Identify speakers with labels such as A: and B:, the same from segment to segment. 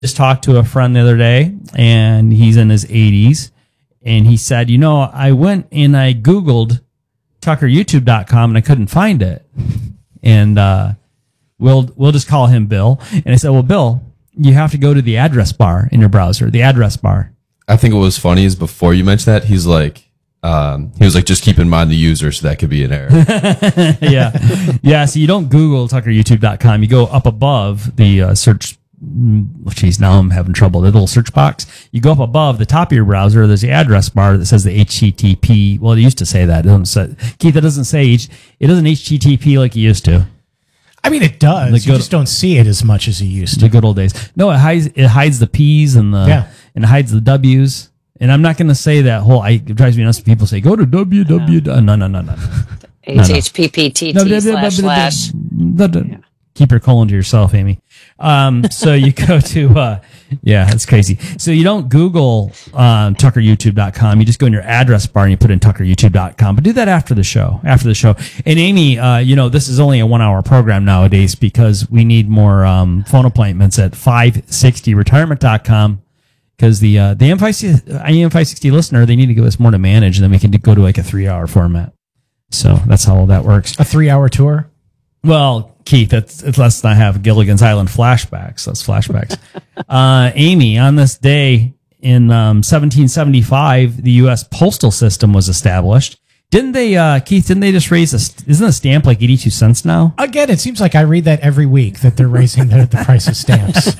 A: just talked to a friend the other day, and he's in his 80s, and he said, I went and I Googled TuckerYouTube.com and I couldn't find it. And we'll just call him Bill. And I said, well, Bill, you have to go to the address bar in your browser, the address bar.
B: I think what was funny is before you mentioned that, he was like, just keep in mind the user, so that could be an error.
A: Yeah. So you don't Google TuckerYouTube.com. You go up above the search. Now I'm having trouble. The little search box. You go up above the top of your browser. There's the address bar that says the HTTP. Well, it used to say that. It doesn't say, Keith, it doesn't say it doesn't HTTP like it used to.
C: I mean, it does. You just don't see it as much as you used to.
A: The good old days. No, it hides the P's and and it hides the W's. And I'm not going to say that whole. It drives me nuts when people say go to www. No.
D: HTTP//
A: Keep your colon to yourself, Amy. So you go to, that's crazy. So you don't Google TuckerYouTube.com. You just go in your address bar and you put in TuckerYouTube.com. But do that after the show. And Amy, this is only a 1 hour program nowadays because we need more phone appointments at 560retirement.com. Because the AM560 listener, they need to give us more to manage, and then we can go to like a 3 hour format. So that's how all that works.
C: A 3 hour tour?
A: Well, Keith, let's not have Gilligan's Island flashbacks. That's flashbacks. Amy, on this day in 1775, the U.S. postal system was established. Didn't they, Keith, just raise isn't a stamp like 82 cents now?
C: Again, it seems like I read that every week that they're raising the price of stamps.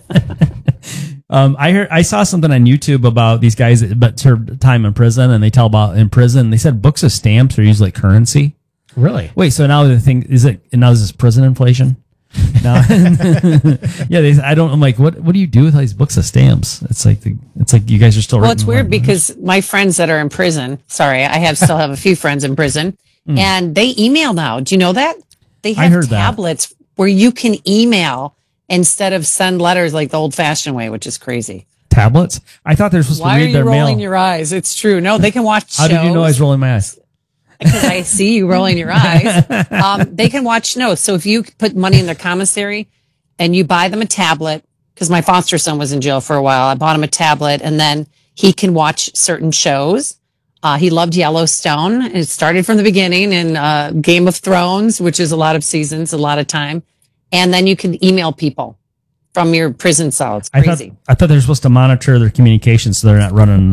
A: I saw something on YouTube about these guys that served time in prison, and they tell about in prison. They said books of stamps are used like currency.
C: Really?
A: Wait, so now the thing is this prison inflation? No. I'm like, what do you do with all these books of stamps? It's like you guys are still.
D: Well, it's weird because my friends that are in prison. Sorry, I still have a few friends in prison, and they email now. Do you know that they have tablets where you can email instead of send letters like the old-fashioned way, which is crazy.
A: Tablets? I thought they're supposed to read their mail.
D: Why are you rolling your eyes? It's true. No, they can watch shows.
A: How did you know I was rolling my eyes?
D: Because I see you rolling your eyes. They can watch shows. So if you put money in their commissary and you buy them a tablet, because my foster son was in jail for a while, I bought him a tablet, and then he can watch certain shows. He loved Yellowstone. It started from the beginning in Game of Thrones, which is a lot of seasons, a lot of time. And then you can email people from your prison cell. It's crazy.
A: I thought they were supposed to monitor their communications so they're not running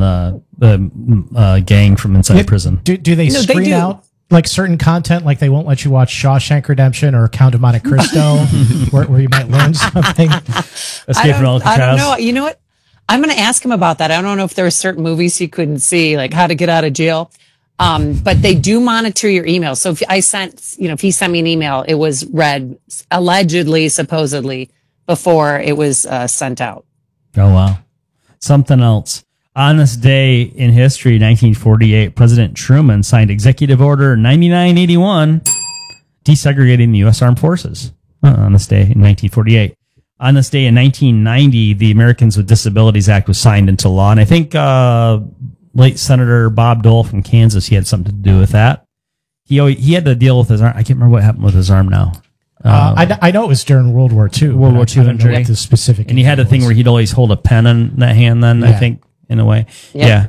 A: the gang from inside prison.
C: Do they screen out like certain content, like they won't let you watch Shawshank Redemption or Count of Monte Cristo, where you might learn something?
A: Escape from Alcatraz.
D: I don't know. You know what? I'm going to ask him about that. I don't know if there were certain movies he couldn't see, like How to Get Out of Jail. But they do monitor your email. So if if he sent me an email, it was read allegedly, supposedly, before it was sent out.
A: Oh, wow. Something else. On this day in history, 1948, President Truman signed Executive Order 9981, desegregating the U.S. Armed Forces on this day in 1948. On this day in 1990, the Americans with Disabilities Act was signed into law. And I think late Senator Bob Dole from Kansas, he had something to do with that. He had to deal with his arm. I can't remember what happened with his arm now.
C: I know it was during World War II.
A: World War II injury.
C: What the specific.
A: And he had a thing where he'd always hold a pen in that hand then, I think, in a way. Yeah.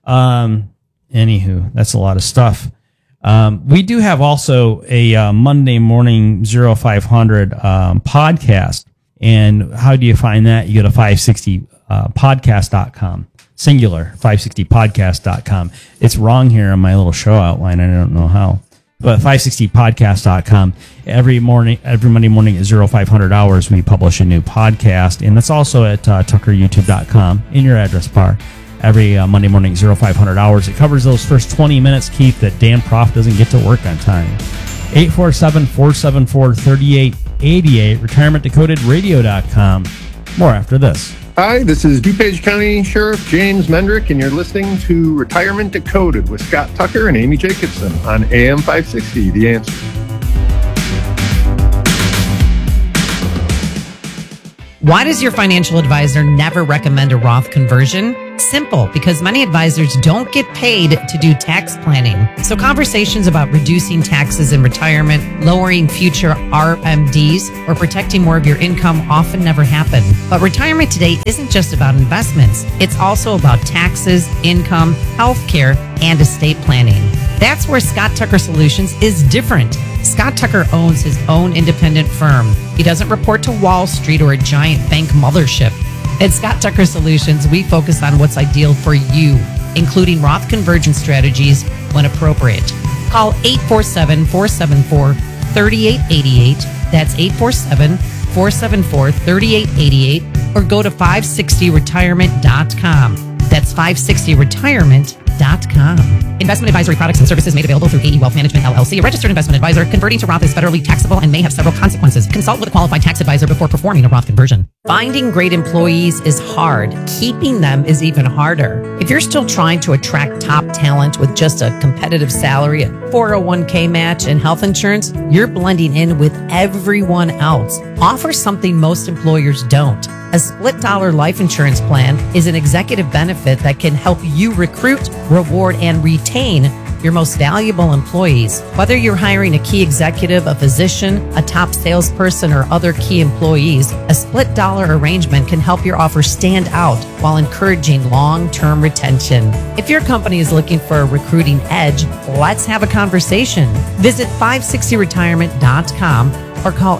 A: Anywho, that's a lot of stuff. We do have also a Monday morning 0500 podcast. And how do you find that? You go to 560podcast.com. Singular, 560podcast.com. It's wrong here on my little show outline. I don't know how. But 560podcast.com. Every Monday morning at 0500 hours, we publish a new podcast. And that's also at TuckerYouTube.com in your address bar. Every Monday morning at 0500 hours. It covers those first 20 minutes, Keith, that Dan Proft doesn't get to work on time. 847-474-3888. RetirementDecodedRadio.com. More after this.
E: Hi, this is DuPage County Sheriff James Mendrick, and you're listening to Retirement Decoded with Scott Tucker and Amy Jacobson on AM 560, The Answer.
F: Why does your financial advisor never recommend a Roth conversion? Simple, because many advisors don't get paid to do tax planning. So conversations about reducing taxes in retirement, lowering future RMDs, or protecting more of your income often never happen. But retirement today isn't just about investments. It's also about taxes, income, health care, and estate planning. That's where Scott Tucker Solutions is different. Scott Tucker owns his own independent firm. He doesn't report to Wall Street or a giant bank mothership. At Scott Tucker Solutions, we focus on what's ideal for you, including Roth conversion strategies when appropriate. Call 847-474-3888. That's 847-474-3888. Or go to 560retirement.com. That's 560retirement.com. Investment advisory products and services made available through AE Wealth Management, LLC, a registered investment advisor. Converting to Roth is federally taxable and may have several consequences. Consult with a qualified tax advisor before performing a Roth conversion. Finding great employees is hard. Keeping them is even harder. If you're still trying to attract top talent with just a competitive salary, a 401k match, and health insurance, you're blending in with everyone else. Offer something most employers don't. A split dollar life insurance plan is an executive benefit that can help you recruit, reward, and retain your most valuable employees. Whether you're hiring a key executive, a physician, a top salesperson, or other key employees, a split dollar arrangement can help your offer stand out while encouraging long-term retention. If your company is looking for a recruiting edge, let's have a conversation. Visit 560retirement.com or call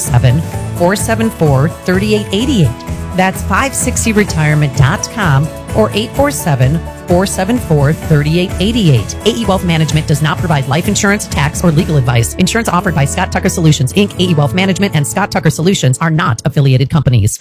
F: 847-474-3888. That's 560retirement.com or 847-474-3888. AE Wealth Management does not provide life insurance, tax, or legal advice. Insurance offered by Scott Tucker Solutions, Inc., AE Wealth Management, and Scott Tucker Solutions are not affiliated companies.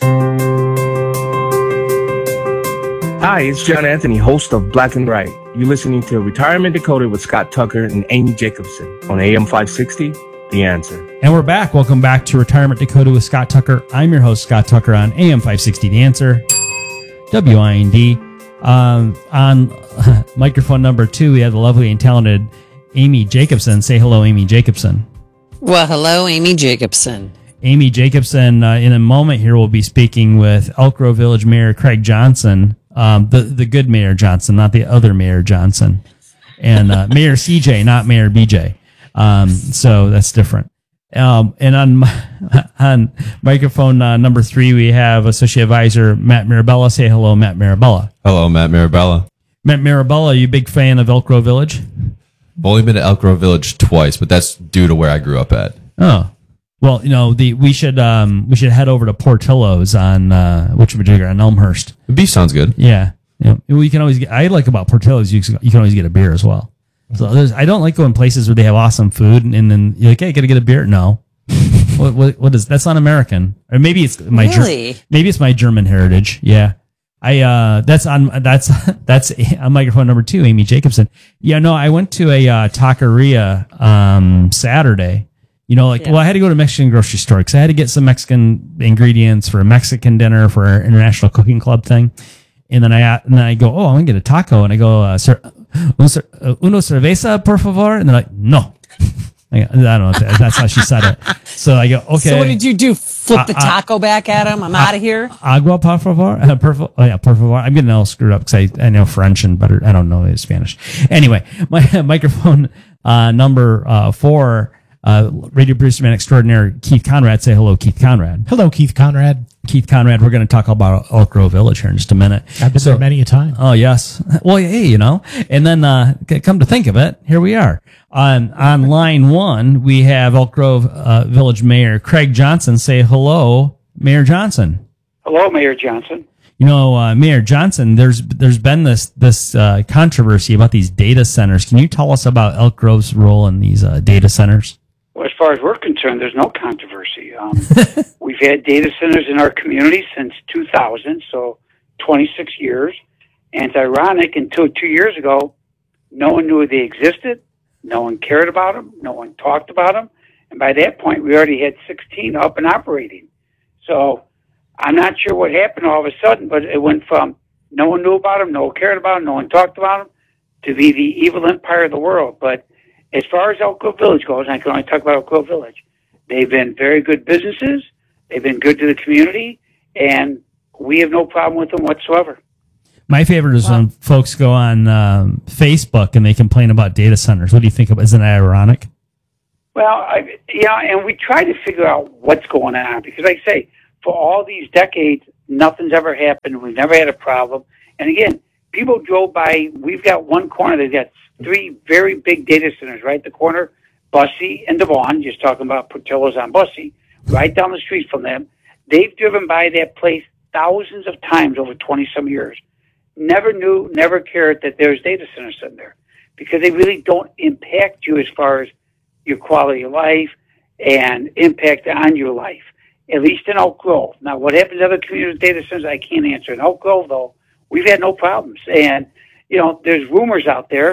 G: Hi, it's John Anthony, host of Black and Right. You're listening to Retirement Decoded with Scott Tucker and Amy Jacobson on AM 560, The Answer.
A: And we're back. Welcome back to Retirement Decoded with Scott Tucker. I'm your host, Scott Tucker, on AM 560, The Answer, WIND. On microphone number 2, we have the lovely and talented Amy Jacobson. Say hello, Amy Jacobson.
D: Well, hello, Amy Jacobson.
A: Amy Jacobson, in a moment here, we'll be speaking with Elk Grove Village Mayor Craig Johnson, the good Mayor Johnson, not the other Mayor Johnson, and Mayor CJ, not Mayor BJ. So that's different. And on microphone number 3, we have Associate Advisor Matt Mirabella. Say hello, Matt Mirabella.
B: Hello, Matt Mirabella.
A: Matt Mirabella, are you a big fan of Elk Grove Village?
B: I've only been to Elk Grove Village twice, but that's due to where I grew up at.
A: Oh, well, we should head over to Portillo's on on Elmhurst.
B: The beef sounds good.
A: Yeah, we can always get. I like about Portillo's, you can always get a beer as well. So I don't like going places where they have awesome food and then you're like, hey, gotta get a beer. No, what is that's not American? Or maybe it's my maybe it's my German heritage. Yeah, that's on microphone number 2, Amy Jacobson. Yeah, no, I went to a taqueria Saturday. I had to go to a Mexican grocery store because I had to get some Mexican ingredients for a Mexican dinner for our International Cooking Club thing. And then I go, oh, I'm gonna get a taco, and I go, sir, uno cerveza, por favor. And they're like, no. I don't know if that's how she said it. So I go, okay.
D: So what did you do? Flip the taco back at him? I'm out of here.
A: Agua, por favor. Por favor. I'm getting all screwed up because I know French and better. I don't know Spanish. Anyway, my microphone number 4. Radio producer man extraordinaire Keith Conrad. Say hello, Keith Conrad.
C: Hello, Keith Conrad.
A: Keith Conrad. We're going to talk about Elk Grove Village here in just a minute.
C: I've been there many a time.
A: Oh yes. Well, hey, and then come to think of it, here we are on line 1. We have Elk Grove Village Mayor Craig Johnson. Say hello, Mayor Johnson.
H: Hello, Mayor Johnson.
A: Mayor Johnson, there's been this controversy about these data centers. Can you tell us about Elk Grove's role in these data centers?
H: Well, as far as we're concerned, there's no controversy. We've had data centers in our community since 2000, so 26 years. And it's ironic, until 2 years ago, no one knew they existed, no one cared about them, no one talked about them. And by that point, we already had 16 up and operating. So I'm not sure what happened all of a sudden, but it went from no one knew about them, no one cared about them, no one talked about them, to be the evil empire of the world. But as far as Elk Grove Village goes, and I can only talk about Elk Grove Village, they've been very good businesses, they've been good to the community, and we have no problem with them whatsoever.
A: My favorite is when folks go on Facebook and they complain about data centers. What do you think of? Isn't that ironic?
H: Well, and we try to figure out what's going on because, like I say, for all these decades, nothing's ever happened. We've never had a problem. And again, people drove by. We've got one corner. They've got 3 very big data centers right at the corner, Bussey and Devon. Just talking about Portillo's on Bussey, right down the street from them. They've driven by that place thousands of times over 20-some years. Never cared that there's data centers sitting there because they really don't impact you as far as your quality of life and impact on your life, at least in Elk Grove. Now, what happens in other community data centers, I can't answer. In Elk Grove, though, we've had no problems. And, there's rumors out there.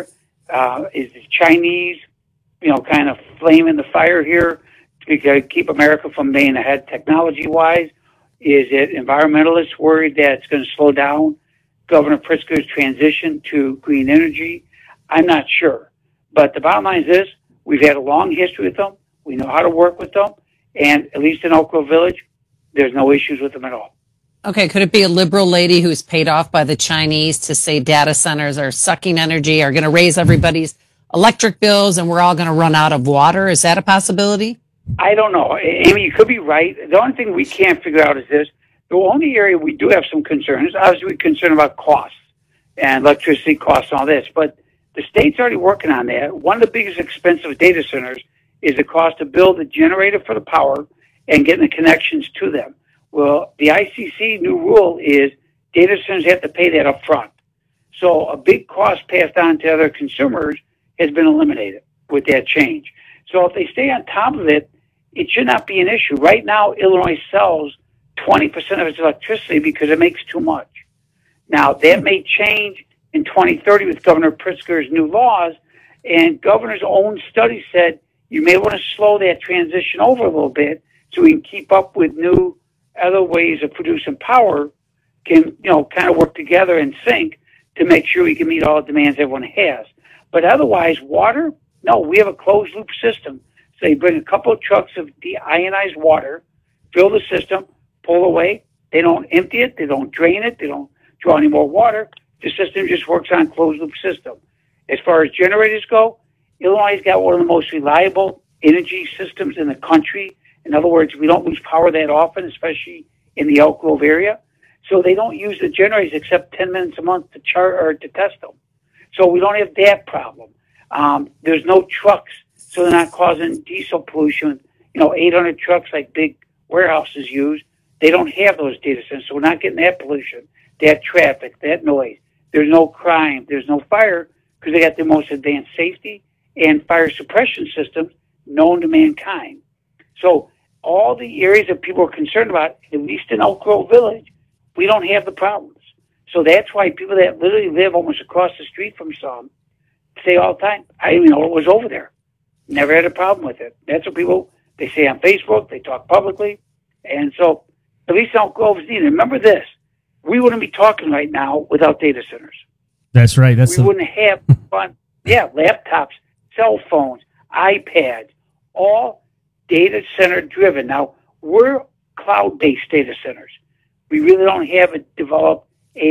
H: Is the Chinese, kind of flaming the fire here to keep America from being ahead technology-wise? Is it environmentalists worried that it's going to slow down Governor Pritzker's transition to green energy? I'm not sure. But the bottom line is this. We've had a long history with them. We know how to work with them. And at least in Elk Grove Village, there's no issues with them at all.
D: Okay, could it be a liberal lady who's paid off by the Chinese to say data centers are sucking energy, are going to raise everybody's electric bills, and we're all going to run out of water? Is that a possibility?
H: I don't know. Amy, you could be right. The only thing we can't figure out is this. The only area we do have some concern is obviously we're concerned about costs and electricity costs and all this. But the state's already working on that. One of the biggest expensive data centers is the cost to build the generator for the power and getting the connections to them. Well, the ICC new rule is data centers have to pay that up front. So a big cost passed on to other consumers has been eliminated with that change. So if they stay on top of it, it should not be an issue. Right now, Illinois sells 20% of its electricity because it makes too much. Now, that may change in 2030 with Governor Pritzker's new laws, and Governor's own study said you may want to slow that transition over a little bit so we can keep up with new other ways of producing power, can kind of work together and sync to make sure we can meet all the demands everyone has. But otherwise, water, no, we have a closed loop system. So you bring a couple of trucks of deionized water, fill the system, pull away. They don't empty it. They don't drain it. They don't draw any more water. The system just works on closed loop system. As far as generators go, Illinois has got one of the most reliable energy systems in the country. In other words, we don't lose power that often, especially in the Elk Grove area. So they don't use the generators except 10 minutes a month to to test them. So we don't have that problem. There's no trucks, so they're not causing diesel pollution. 800 trucks like big warehouses use. They don't have those data centers, so we're not getting that pollution, that traffic, that noise. There's no crime. There's no fire because they got the most advanced safety and fire suppression systems known to mankind. So all the areas that people are concerned about, at least in Elk Grove Village, we don't have the problems. So that's why people that literally live almost across the street from some say all the time, I didn't even know it was over there. Never had a problem with it. That's what people, they say on Facebook, they talk publicly. And so at least Elk Grove is needed. Remember this, we wouldn't be talking right now without data centers.
A: That's right.
H: We wouldn't have fun. Yeah, laptops, cell phones, iPads, all data center driven. Now, we're cloud-based data centers. We really don't have a developed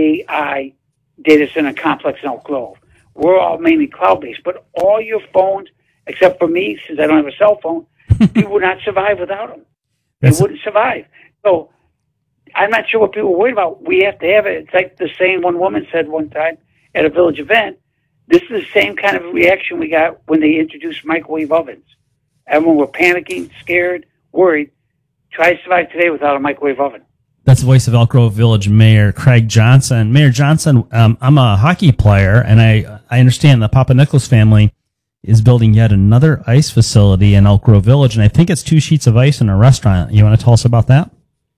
H: AI data center complex in Elk Grove. We're all mainly cloud-based, but all your phones, except for me, since I don't have a cell phone, people would not survive without them. They wouldn't survive. So I'm not sure what people are worried about. We have to have it. It's like the same one woman said one time at a village event. This is the same kind of reaction we got when they introduced microwave ovens. Everyone were panicking, scared, worried. Try to survive today without a microwave oven.
A: That's the voice of Elk Grove Village Mayor Craig Johnson. Mayor Johnson, I'm a hockey player, and I understand the Papa Nicholas family is building yet another ice facility in Elk Grove Village, and I think it's 2 sheets of ice in a restaurant. You want to tell us about that?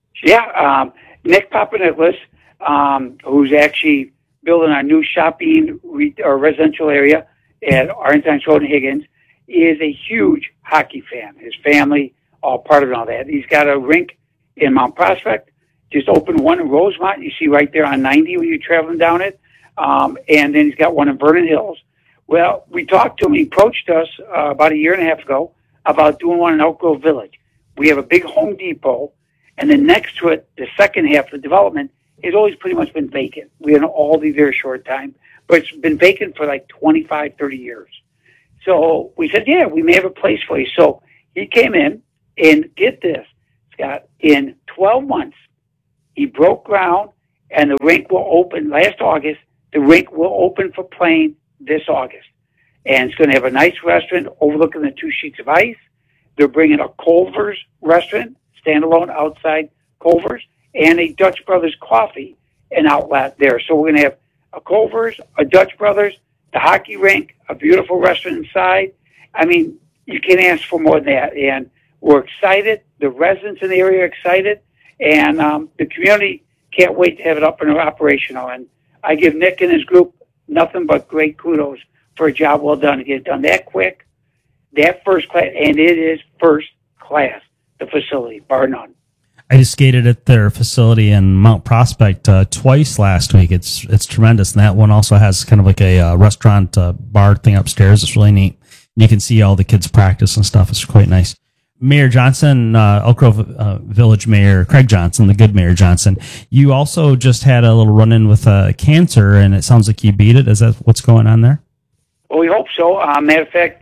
H: Yeah, Nick Papa Nicholas, who's actually building our new shopping or residential area at Arlington Road in Higgins, is a huge hockey fan. His family, all part of all that. He's got a rink in Mount Prospect. Just opened one in Rosemont. You see right there on 90 when you're traveling down it. And then he's got one in Vernon Hills. Well, we talked to him. He approached us about 1.5 years ago about doing one in Elk Grove Village. We have a big Home Depot, and then next to it, the second half of the development it's always pretty much been vacant. We had an Aldi there a short time, but it's been vacant for like 25, 30 years. So we said, yeah, we may have a place for you. So he came in, and get this, Scott, in 12 months, he broke ground, and the rink will open last August. The rink will open for playing this August. And it's going to have a nice restaurant overlooking the 2 sheets of ice. They're bringing a Culver's restaurant, standalone outside Culver's, and a Dutch Brothers coffee and outlet there. So we're going to have a Culver's, a Dutch Brothers, the hockey rink, a beautiful restaurant inside. I mean, you can't ask for more than that. And we're excited. The residents in the area are excited. And the community can't wait to have it up and operational. And I give Nick and his group nothing but great kudos for a job well done to get it done that quick, that first class, and it is first class, the facility, bar none.
A: I just skated at their facility in Mount Prospect twice last week. It's tremendous, and that one also has kind of like a restaurant bar thing upstairs. It's really neat. You can see all the kids practice and stuff. It's quite nice. Mayor Johnson, Elk Grove Village Mayor Craig Johnson, the good Mayor Johnson, you also just had a little run-in with cancer, and it sounds like you beat it. Is that what's going on there?
H: Well, we hope so. Matter of fact,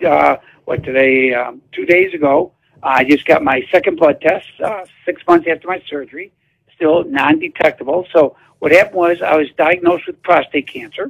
H: 2 days ago, I just got my second blood test 6 months after my surgery, still non-detectable. So what happened was I was diagnosed with prostate cancer.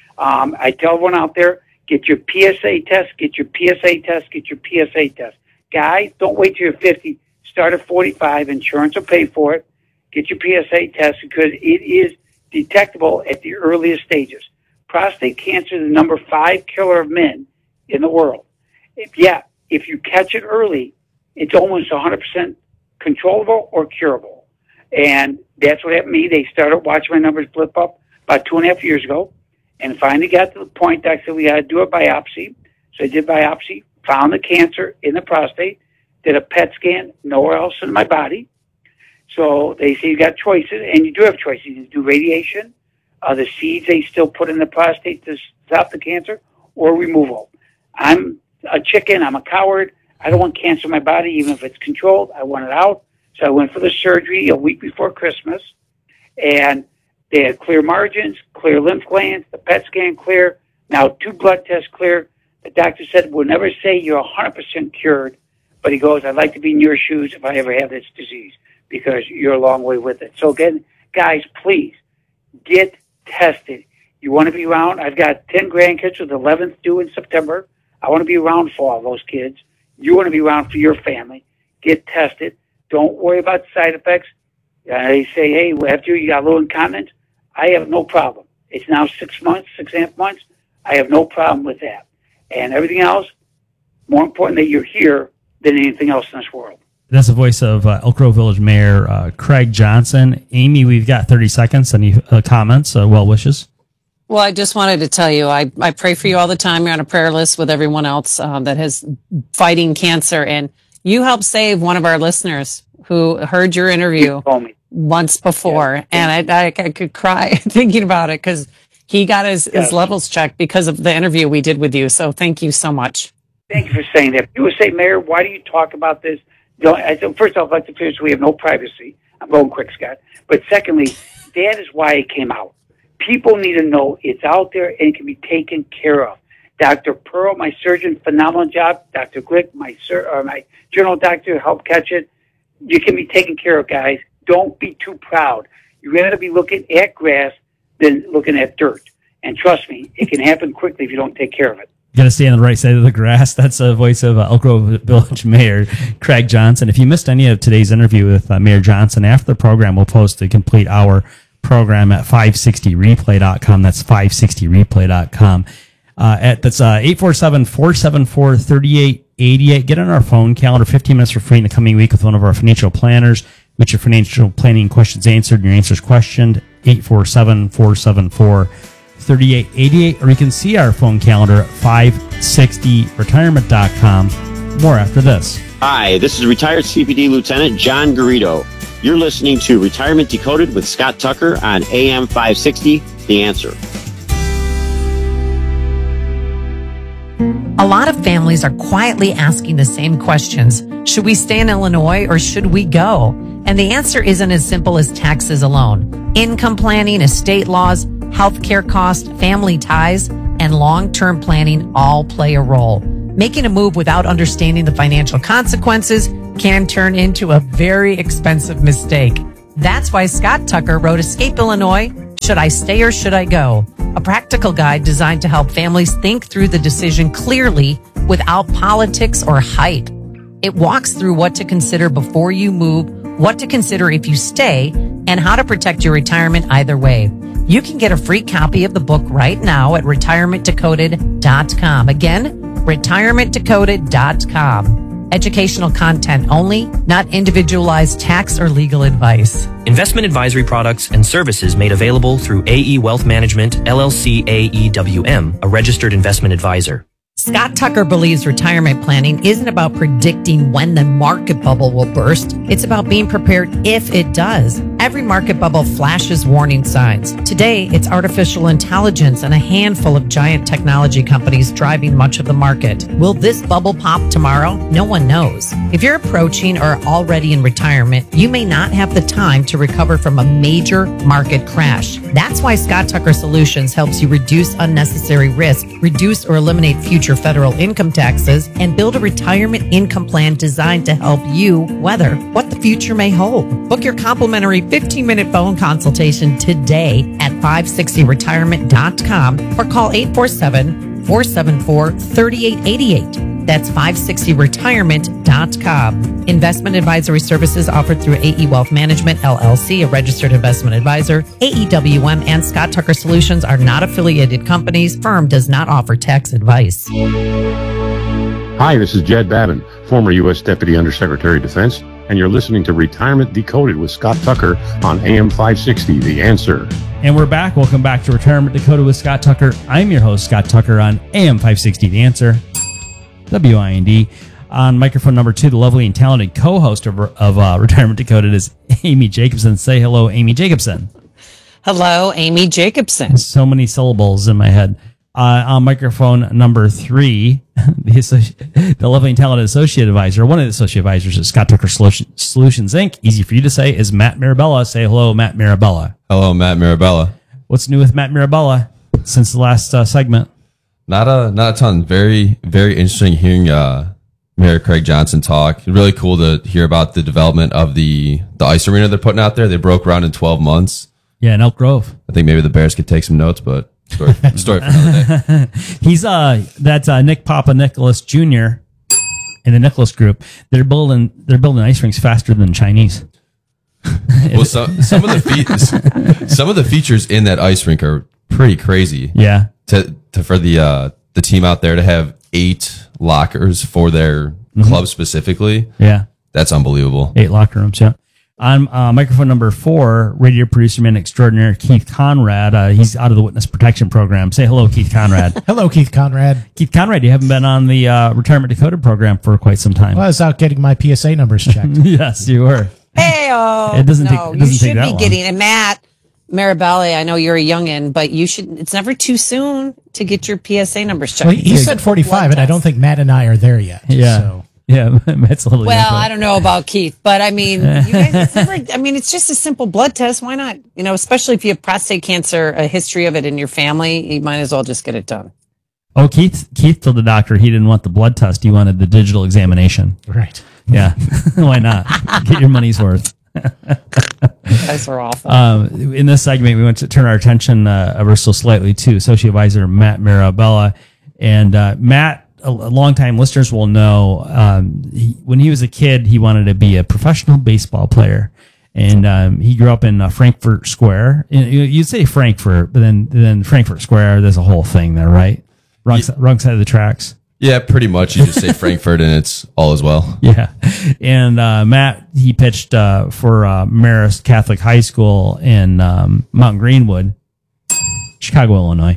H: I tell everyone out there, get your PSA test, get your PSA test, get your PSA test. Guys, don't wait till you're 50. Start at 45. Insurance will pay for it. Get your PSA test because it is detectable at the earliest stages. Prostate cancer is the number 5 killer of men in the world. If you catch it early, it's almost 100% controllable or curable. And that's what happened to me. They started watching my numbers blip up about 2.5 years ago and finally got to the point that I said we got to do a biopsy. So I did biopsy, found the cancer in the prostate, did a PET scan, nowhere else in my body. So they say you got choices, and you do have choices. You can do radiation, the seeds they still put in the prostate to stop the cancer, or removal. I'm a chicken. I'm a coward. I don't want cancer in my body, even if it's controlled. I want it out. So I went for the surgery a week before Christmas, and they had clear margins, clear lymph glands, the PET scan clear, now 2 blood tests clear. The doctor said, we'll never say you're 100% cured, but he goes, I'd like to be in your shoes if I ever have this disease because you're a long way with it. So again, guys, please get tested. You want to be around? I've got 10 grandkids with 11th due in September. I want to be around for all those kids. You want to be around for your family. Get tested. Don't worry about side effects. They say, hey, after you got a little incontinence, I have no problem. It's now 6 months, 6.5 months. I have no problem with that. And everything else, more important that you're here than anything else in this world.
A: That's the voice of Elk Grove Village Mayor Craig Johnson. Amy, we've got 30 seconds. Any comments, well wishes?
D: Well, I just wanted to tell you, I pray for you all the time. You're on a prayer list with everyone else that has fighting cancer. And you helped save one of our listeners who heard your interview once before. Yeah. And I could cry thinking about it because he got his levels checked because of the interview we did with you. So thank you so much.
H: Thank you for saying that. People say, Mayor, why do you talk about this? First off, I'd like to finish, we have no privacy. I'm going quick, Scott. But secondly, that is why it came out. People need to know it's out there and it can be taken care of. Dr. Pearl, my surgeon, phenomenal job. Dr. Glick, my general doctor, helped catch it. You can be taken care of, guys. Don't be too proud. You'd rather be looking at grass than looking at dirt. And trust me, it can happen quickly if you don't take care of it.
A: You got to stay on the right side of the grass. That's the voice of Elk Grove Village Mayor Craig Johnson. If you missed any of today's interview with Mayor Johnson, after the program, we'll post a complete hour program at 560replay.com. That's 560replay.com. That's 847-474-3888. Get on our phone calendar, 15 minutes for free in the coming week with one of our financial planners. Get your financial planning questions answered and your answers questioned. 847-474-3888. Or you can see our phone calendar at 560retirement.com. More after this.
I: Hi, this is retired CPD Lieutenant John Garrido. You're listening to Retirement Decoded with Scott Tucker on AM 560, The Answer.
F: A lot of families are quietly asking the same questions. Should we stay in Illinois or should we go? And the answer isn't as simple as taxes alone. Income planning, estate laws, healthcare costs, family ties, and long-term planning all play a role. Making a move without understanding the financial consequences can turn into a very expensive mistake. That's why Scott Tucker wrote Escape Illinois, Should I Stay or Should I Go? A practical guide designed to help families think through the decision clearly without politics or hype. It walks through what to consider before you move, what to consider if you stay, and how to protect your retirement either way. You can get a free copy of the book right now at retirementdecoded.com. Again, retirementdecoded.com. Educational content only, not individualized tax or legal advice.
J: Investment advisory products and services made available through AE Wealth Management, LLC AEWM, a registered investment advisor.
F: Scott Tucker believes retirement planning isn't about predicting when the market bubble will burst. It's about being prepared if it does. Every market bubble flashes warning signs. Today, it's artificial intelligence and a handful of giant technology companies driving much of the market. Will this bubble pop tomorrow? No one knows. If you're approaching or already in retirement, you may not have the time to recover from a major market crash. That's why Scott Tucker Solutions helps you reduce unnecessary risk, reduce or eliminate future federal income taxes, and build a retirement income plan designed to help you weather what the future may hold. Book your complimentary 15-minute phone consultation today at 560retirement.com or call 847-474-3888. That's 560retirement.com. Investment advisory services offered through AE Wealth Management, LLC, a registered investment advisor. AEWM and Scott Tucker Solutions are not affiliated companies. Firm does not offer tax advice.
K: Hi, this is Jed Babin, former U.S. Deputy Undersecretary of Defense, and you're listening to Retirement Decoded with Scott Tucker on AM 560, The Answer.
A: And we're back. Welcome back to Retirement Decoded with Scott Tucker. I'm your host, Scott Tucker, on AM 560, The Answer. WIND. On microphone number 2, the lovely and talented co-host of Retirement Decoded is Amy Jacobson. Say hello, Amy Jacobson.
D: Hello, Amy Jacobson.
A: So many syllables in my head. On microphone number 3, the lovely and talented associate advisor, one of the associate advisors at Scott Tucker Solutions, Inc., easy for you to say, is Matt Mirabella. Say hello, Matt Mirabella.
B: Hello, Matt Mirabella.
A: What's new with Matt Mirabella since the last segment?
B: Not a ton. Very, very interesting hearing Mayor Craig Johnson talk. Really cool to hear about the development of the ice arena they're putting out there. They broke ground in 12 months.
A: Yeah, in Elk Grove.
B: I think maybe the Bears could take some notes, but story for another day.
A: He's that's Nick Papa Nicholas Jr. in the Nicholas Group. They're building ice rinks faster than Chinese.
B: Well, some of the features in that ice rink are pretty crazy.
A: Yeah.
B: For the team out there to have 8 lockers for their club specifically.
A: Yeah.
B: That's unbelievable.
A: 8 locker rooms. Yeah. On microphone number 4, radio producer man extraordinaire Keith Conrad. He's out of the witness protection program. Say hello, Keith Conrad.
C: Hello, Keith Conrad.
A: Keith Conrad, you haven't been on the Retirement Decoded program for quite some time.
C: Well, I was out getting my PSA numbers checked.
A: Yes, you were.
D: Hey-oh.
A: It doesn't take that long.
D: You should be getting, and Matt Mirabelli, I know you're a youngin', but it's never too soon to get your PSA numbers checked.
C: Well, he said 45, and I don't think Matt and I are there yet.
A: Yeah.
C: So.
A: Yeah, Matt's a little
D: well, I don't know about Keith, but I mean, you guys, it's just a simple blood test. Why not? Especially if you have prostate cancer, a history of it in your family, you might as well just get it done.
A: Oh, Keith told the doctor he didn't want the blood test. He wanted the digital examination.
C: Right.
A: Yeah. Why not? Get your money's worth.
D: Guys are awful.
A: In this segment, we want to turn our attention ever so slightly to Associate Advisor Matt Mirabella. And Matt, a longtime listeners will know, when he was a kid, he wanted to be a professional baseball player. And he grew up in Frankfurt Square. You'd say Frankfurt, but then Frankfurt Square, there's a whole thing there, right? Wrong side of the tracks.
B: Yeah, pretty much. You just say Frankfurt and it's all as well.
A: Yeah. And Matt, he pitched for Marist Catholic High School in Mountain Greenwood, Chicago, Illinois.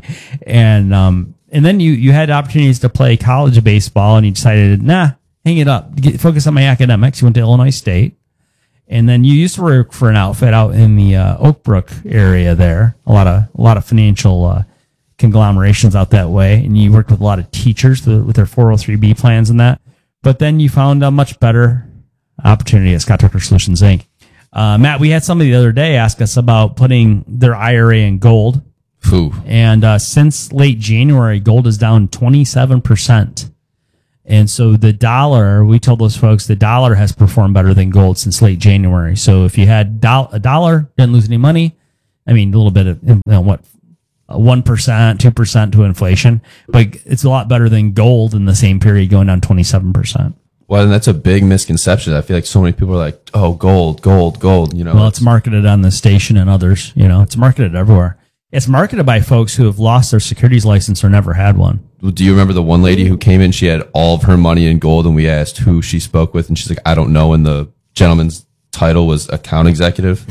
A: And then you had opportunities to play college baseball, and you decided, hang it up. Focus on my academics. You went to Illinois State. And then you used to work for an outfit out in the Oak Brook area there. A lot of financial conglomerations out that way. And you worked with a lot of teachers with their 403B plans and that. But then you found a much better opportunity at Scott Tucker Solutions, Inc. Matt, we had somebody the other day ask us about putting their IRA in gold.
B: Ooh.
A: And since late January, gold is down 27%. And so the dollar, we told those folks the dollar has performed better than gold since late January. So if you had a dollar, didn't lose any money. I mean, a little bit of, 1%, 2% to inflation, but it's a lot better than gold in the same period going down 27%.
B: Well, and that's a big misconception. I feel like so many people are like, oh, gold.
A: Well, it's marketed on the station and others, it's marketed everywhere. It's marketed by folks who have lost their securities license or never had one.
B: Do you remember the one lady who came in? She had all of her money in gold, and we asked who she spoke with, and she's like, I don't know. And the gentleman's title was account executive.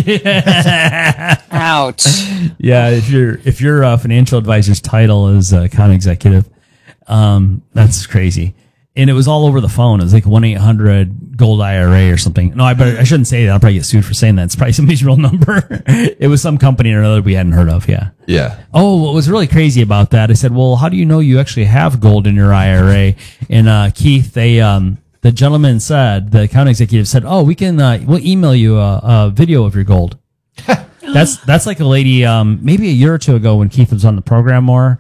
D: Ouch.
A: Yeah, if your financial advisor's title is account executive, that's crazy. And it was all over the phone. It was like 1-800-GOLD IRA or something. No, I shouldn't say that. I'll probably get sued for saying that. It's probably somebody's real number. It was some company or another we hadn't heard of. Yeah.
B: Yeah.
A: Oh, what was really crazy about that? I said, well, how do you know you actually have gold in your IRA? And Keith, the gentleman said, the account executive said, oh, we'll email you a video of your gold. That's like a lady, maybe a year or two ago when Keith was on our program more.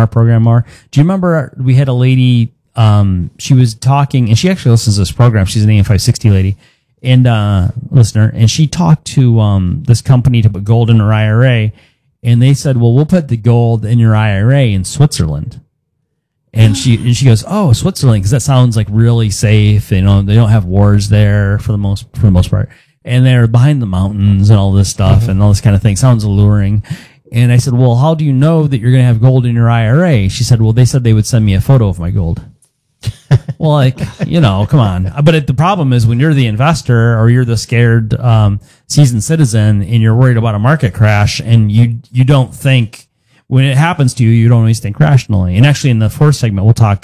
A: Do you remember we had a lady, she was talking, and she actually listens to this program. She's an AM 560 lady and listener, and she talked to this company to put gold in her IRA, and they said, well, we'll put the gold in your IRA in Switzerland. And she goes, oh, Switzerland, because that sounds like really safe. They don't have wars there for the most part, and they're behind the mountains and all this stuff and all this kind of thing. Sounds alluring. And I said, well, how do you know that you're going to have gold in your IRA? She said, well, they said they would send me a photo of my gold. Well, come on. But the problem is when you're the investor or you're the scared seasoned citizen and you're worried about a market crash, and you don't think, when it happens to you, you don't always think rationally. And actually in the next segment, we'll talk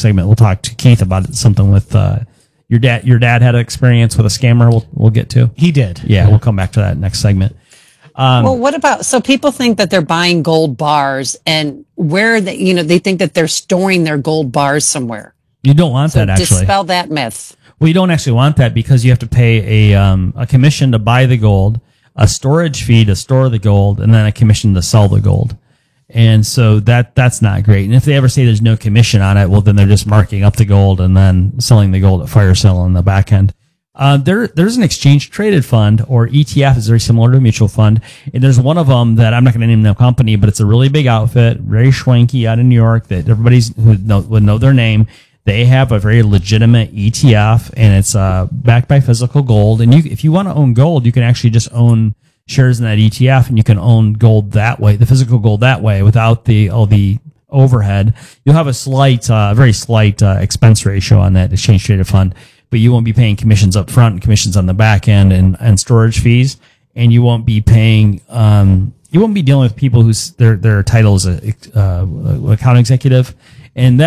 A: to Keith about something with your dad. Your dad had an experience with a scammer we'll get to.
C: He did.
A: Yeah, we'll come back to that next segment.
D: Well, what about, so people think that they're buying gold bars, and where they think that they're storing their gold bars somewhere.
A: You don't want that, actually.
D: Dispel that myth.
A: Well, you don't actually want that, because you have to pay a commission to buy the gold, a storage fee to store the gold, and then a commission to sell the gold. And so that's not great. And if they ever say there's no commission on it, well, then they're just marking up the gold and then selling the gold at fire sale on the back end. There's an exchange traded fund, or ETF, is very similar to a mutual fund. And there's one of them that I'm not going to name the company, but it's a really big outfit, very schwanky out in New York, that everybody would know their name. They have a very legitimate ETF, and it's backed by physical gold. And if you want to own gold, you can actually just own shares in that ETF, and you can own gold that way, the physical gold that way, without all the overhead. You'll have a very slight expense ratio on that exchange traded fund, but you won't be paying commissions up front and commissions on the back end and storage fees, and you won't be paying. You won't be dealing with people whose their title is account executive, and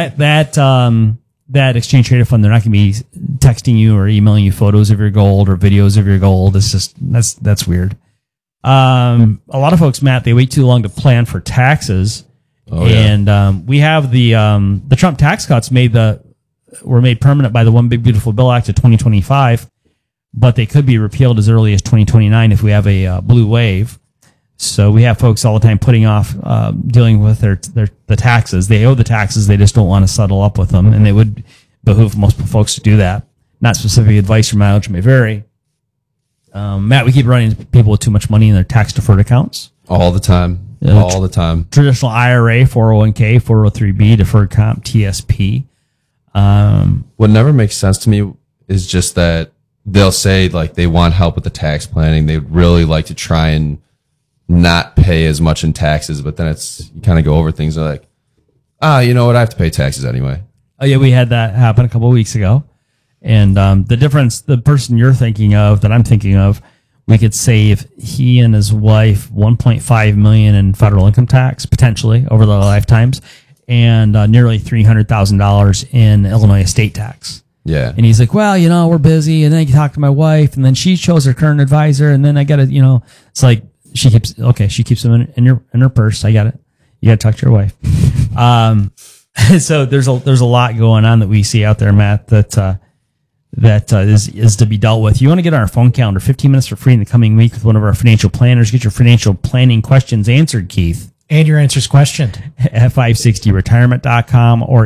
A: that exchange traded fund, they're not going to be texting you or emailing you photos of your gold or videos of your gold. It's just that's weird. A lot of folks, Matt, they wait too long to plan for taxes.
B: Oh, yeah.
A: And we have the Trump tax cuts were made permanent by the One Big Beautiful Bill Act of 2025, but they could be repealed as early as 2029 if we have a blue wave. So we have folks all the time putting off dealing with the taxes. They owe the taxes, they just don't want to settle up with them, and it would behoove most folks to do that. Not specific advice or mileage may vary. Matt, we keep running into people with too much money in their tax deferred accounts.
B: All the time. All the time.
A: Traditional IRA, 401k, 403b, deferred comp, TSP.
B: What never makes sense to me is just that they'll say like they want help with the tax planning. They'd really like to try and not pay as much in taxes, but then you kind of go over things like, you know what? I have to pay taxes anyway.
A: Oh yeah, we had that happen a couple of weeks ago. And the difference, the person you're thinking of, that I'm thinking of, we could save he and his wife $1.5 million in federal income tax, potentially, over their lifetimes, and nearly $300,000 in Illinois estate tax.
B: Yeah.
A: And he's like, well, we're busy. And then I talk to my wife, and then she chose her current advisor, and then I got to, it's like, she keeps them in her purse. I got it. You got to talk to your wife. So there's a lot going on that we see out there, Matt, that that is to be dealt with. You want to get on our phone calendar, 15 minutes for free in the coming week with one of our financial planners. Get your financial planning questions answered, Keith.
C: And your answers questioned.
A: At 560retirement.com or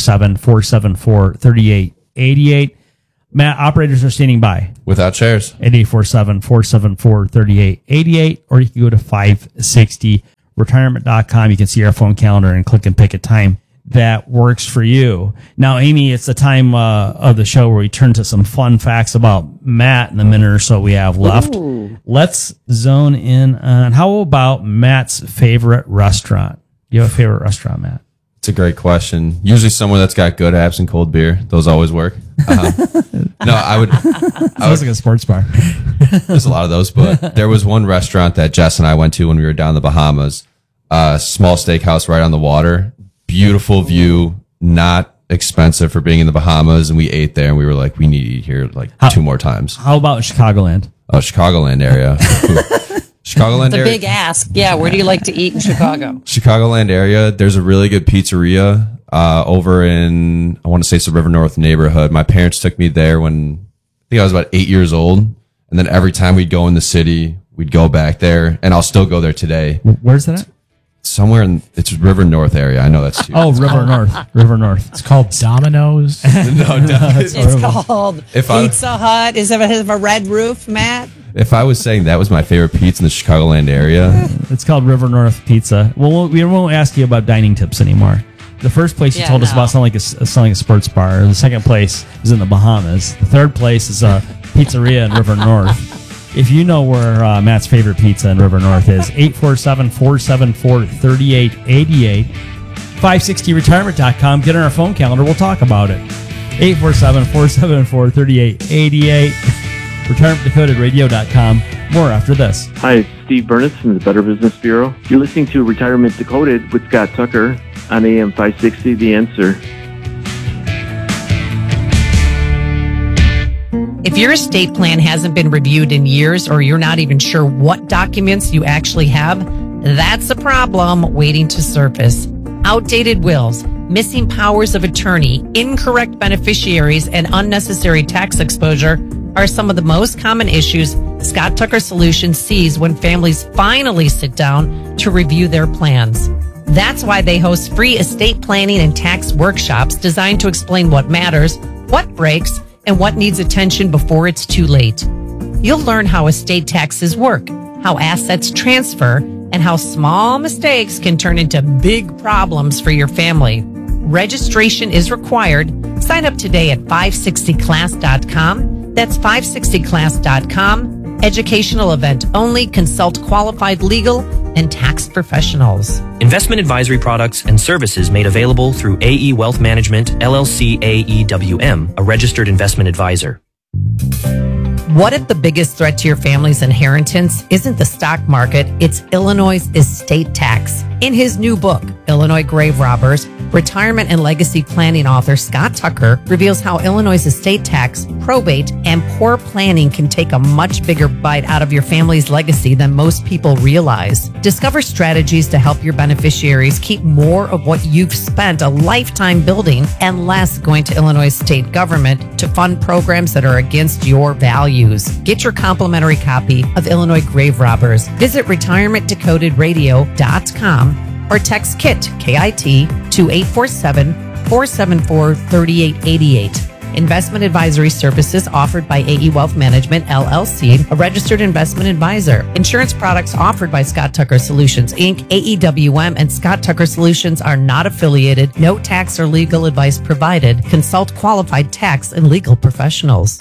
A: 847-474-3888. Matt, operators are standing by.
B: Without chairs.
A: At 847-474-3888. Or you can go to 560retirement.com. You can see our phone calendar and click and pick a time that works for you. Now, Amy, it's the time of the show where we turn to some fun facts about Matt in the minute or so we have left.
D: Ooh.
A: Let's zone in on how about Matt's favorite restaurant? Do you have a favorite restaurant, Matt?
B: It's a great question. Usually somewhere that's got good apps and cold beer. Those always work. No, I would.
A: Sounds like a sports bar.
B: There's a lot of those, but there was one restaurant that Jess and I went to when we were down in the Bahamas. Small steakhouse right on the water. Beautiful view, not expensive for being in the Bahamas, and we ate there, and we were like, we need to eat here like 2 more times.
A: How about Chicagoland?
B: Oh, Chicagoland area. Chicagoland
D: It's a
B: area.
D: big ask. Yeah, where do you like to eat in Chicago?
B: Chicagoland area. There's a really good pizzeria over in, I want to say it's the River North neighborhood. My parents took me there when I think I was about 8 years old, and then every time we'd go in the city, we'd go back there, and I'll still go there today.
A: Where's that at?
B: Somewhere in, it's River North area. I know that's too.
A: Oh, River North. River North.
C: It's called Domino's.
D: It's called
B: If
D: Pizza Hut. Is it have a red roof, Matt?
B: If I was saying that was my favorite pizza in the Chicagoland area,
A: It's called River North Pizza. Well, we won't ask you about dining tips anymore. The first place you told us about sounded like a sports bar. The second place is in the Bahamas. The third place is a pizzeria in River North. If you know where Matt's favorite pizza in River North is, 847-474-3888. 560retirement.com. Get on our phone calendar. We'll talk about it. 847-474-3888. retirementdecodedradio.com. More after this.
G: Hi, it's Steve Burness from the Better Business Bureau. You're listening to Retirement Decoded with Scott Tucker on AM 560, The Answer.
F: If your estate plan hasn't been reviewed in years or you're not even sure what documents you actually have, that's a problem waiting to surface. Outdated wills, missing powers of attorney, incorrect beneficiaries, and unnecessary tax exposure are some of the most common issues Scott Tucker Solutions sees when families finally sit down to review their plans. That's why they host free estate planning and tax workshops designed to explain what matters, what breaks, and what needs attention before it's too late. You'll learn how estate taxes work, how assets transfer, and how small mistakes can turn into big problems for your family. Registration is required. Sign up today at 560class.com. That's 560class.com. Educational event only. Consult qualified legal and tax professionals.
J: Investment advisory products and services made available through AE Wealth Management, LLC AEWM, a registered investment advisor.
F: What if the biggest threat to your family's inheritance isn't the stock market, it's Illinois' estate tax? In his new book, Illinois Grave Robbers, retirement and legacy planning author Scott Tucker reveals how Illinois' estate tax, probate, and poor planning can take a much bigger bite out of your family's legacy than most people realize. Discover strategies to help your beneficiaries keep more of what you've spent a lifetime building and less going to Illinois state government to fund programs that are against your values. Get your complimentary copy of Illinois Grave Robbers. Visit retirementdecodedradio.com or text KIT, K-I-T, to 847-474-3888. Investment advisory services offered by AE Wealth Management, LLC, a registered investment advisor. Insurance products offered by Scott Tucker Solutions, Inc., AEWM, and Scott Tucker Solutions are not affiliated. No tax or legal advice provided. Consult qualified tax and legal professionals.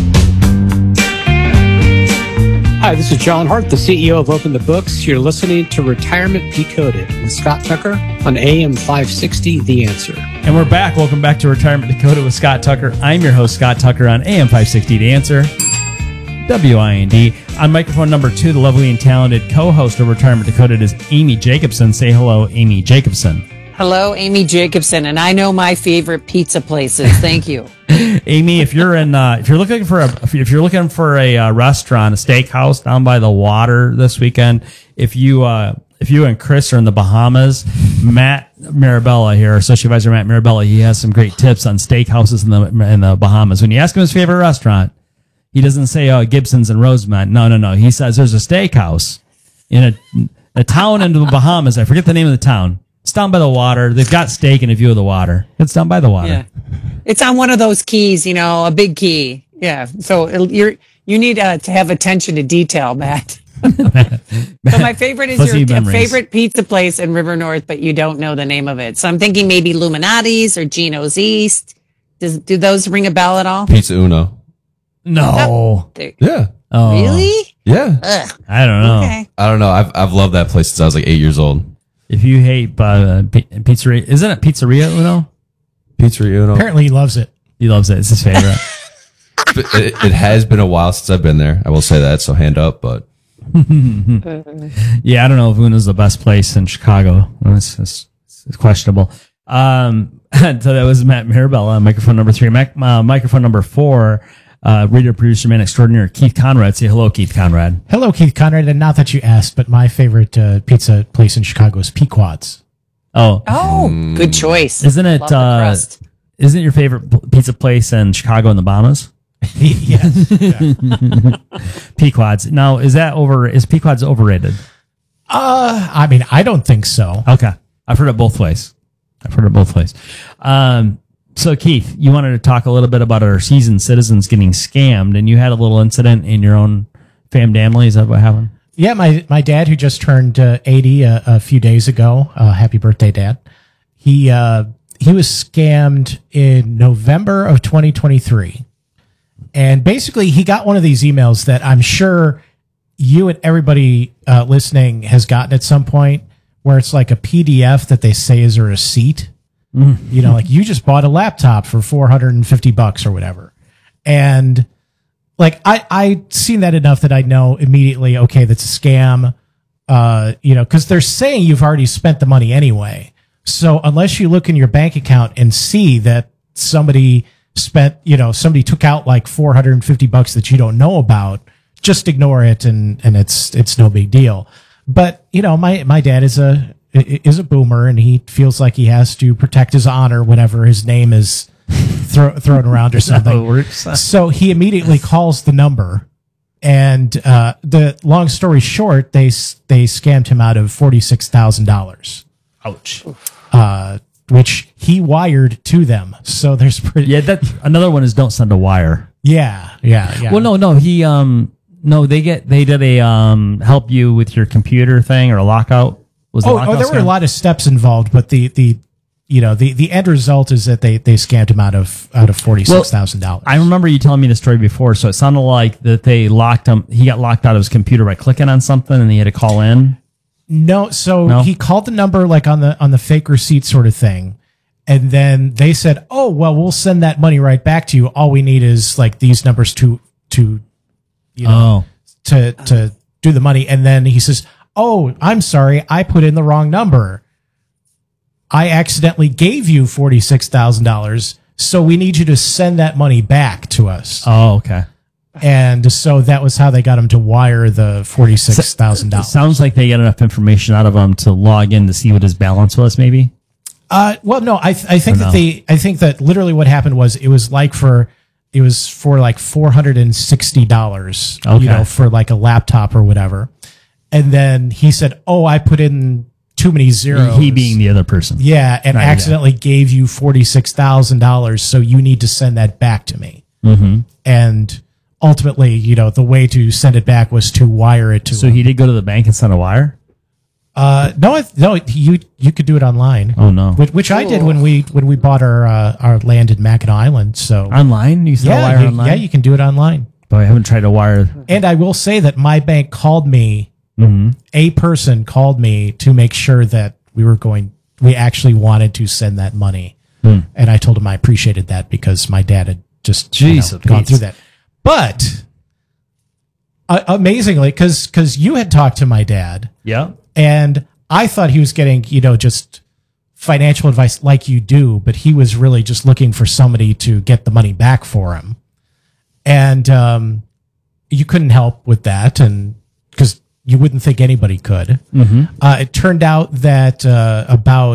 L: Hi, this is John Hart, the CEO of Open the Books. You're listening to Retirement Decoded with Scott Tucker on AM 560, The Answer.
A: And we're back. Welcome back to Retirement Decoded with Scott Tucker. I'm your host, Scott Tucker, on AM 560, The Answer, WIND. On microphone number 2, the lovely and talented co-host of Retirement Decoded is Amy Jacobson. Say hello, Amy Jacobson.
D: Hello, Amy Jacobson, and I know my favorite pizza places. Thank you.
A: Amy, if you're looking for a restaurant, a steakhouse down by the water this weekend, if you and Chris are in the Bahamas, Matt Marabella here, Associate Advisor Matt Marabella. He has some great tips on steakhouses in the Bahamas. When you ask him his favorite restaurant, he doesn't say, "Oh, Gibson's and Rosemont." No. He says there's a steakhouse in a town in the Bahamas. I forget the name of the town. It's down by the water. They've got steak and a view of the water. It's down by the water.
D: Yeah. It's on one of those keys, a big key. Yeah. So you need to have attention to detail, Matt. So my favorite is
A: Fuzzy
D: your
A: memories.
D: favorite pizza place in River North, but you don't know the name of it. So I'm thinking maybe Illuminati's or Gino's East. Do those ring a bell at all?
B: Pizza Uno.
A: No.
B: Yeah.
A: Oh.
D: Really?
B: Yeah.
D: Ugh.
A: I don't know.
D: Okay.
B: I don't know. I've loved that place since I was like 8 years old.
A: If you hate pizzeria, isn't it Pizzeria Uno?
B: Pizzeria Uno.
C: Apparently he loves it.
A: He loves it. It's his favorite.
B: It has been a while since I've been there. I will say that. So hand up, but.
A: Yeah, I don't know if Uno's the best place in Chicago. It's questionable. So that was Matt Marabella, microphone number 3. Microphone number 4, reader, producer, man extraordinaire, Keith Conrad. Say hello, Keith Conrad.
C: Hello, Keith Conrad. And not that you asked, but my favorite pizza place in Chicago is Pequod's.
A: Oh,
D: good choice.
A: Isn't it?
D: Love the crust.
A: Isn't your favorite pizza place in Chicago in the Bahamas?
C: Yes.
A: Pequod's. Now, is Pequod's overrated?
C: I mean, I don't think so.
A: Okay. I've heard it both ways. So Keith, you wanted to talk a little bit about our seasoned citizens getting scammed, and you had a little incident in your own family. Is that what happened?
C: Yeah, my dad, who just turned 80 a few days ago. Happy birthday, Dad. He was scammed in November of 2023. And basically, he got one of these emails that I'm sure you and everybody listening has gotten at some point, where it's like a PDF that they say is a receipt. Like you just bought a laptop for $450 or whatever. And like I seen that enough that I know immediately, okay, that's a scam. Because they're saying you've already spent the money anyway. So unless you look in your bank account and see that somebody somebody took out like $450 that you don't know about, just ignore it and it's no big deal. But my dad is a boomer, and he feels like he has to protect his honor whenever his name is thrown around or something. So he immediately calls the number, and the long story short, they scammed him out of $46,000.
A: Ouch.
C: Which he wired to them. So there's
A: another one is don't send a wire.
C: Yeah.
A: Well, no, he they did a help you with your computer thing or a lockout.
C: There were a lot of steps involved, but the end result is that they scammed him out of $46,000.
A: I remember you telling me the story before, so it sounded like that they locked him. He got locked out of his computer by clicking on something, and he had to call in.
C: No, he called the number like on the fake receipt sort of thing, and then they said, "Oh, well, we'll send that money right back to you. All we need is like these numbers to do the money." And then he says, "Oh, I'm sorry, I put in the wrong number. I accidentally gave you $46,000, so we need you to send that money back to us."
A: Oh, okay.
C: And so that was how they got him to wire the $46,000.
A: Sounds like they got enough information out of him to log in to see what his balance was, maybe.
C: Well, no, I think that literally what happened was it was for like $460,
A: okay,
C: for like a laptop or whatever. And then he said, "Oh, I put in too many zeros."
A: He being the other person.
C: Yeah, and
A: right,
C: accidentally gave you $46,000, so you need to send that back to me.
A: Mm-hmm.
C: And ultimately, the way to send it back was to wire it to
A: So
C: him.
A: he did go to the bank and send a wire?
C: No, you could do it online.
A: Oh no.
C: Which I did when we bought our land in Mackinac Island. So
A: online? You send a wire online?
C: Yeah, you can do it online.
A: But I haven't tried to wire.
C: And I will say that my bank called me.
A: Mm-hmm.
C: A person called me to make sure that we actually wanted to send that money. And I told him I appreciated that because my dad had just gone through that. But amazingly, because you had talked to my dad.
A: Yeah.
C: And I thought he was getting, just financial advice like you do, but he was really just looking for somebody to get the money back for him. And you couldn't help with that, and because you wouldn't think anybody could.
A: Mm-hmm.
C: It turned out that about